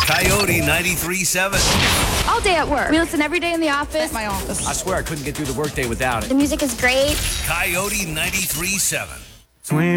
Coyote 93.7. All day at work. We listen every day in the office. At my office. I swear I couldn't get through the workday without it. The music is great. Coyote 93.7. Swing.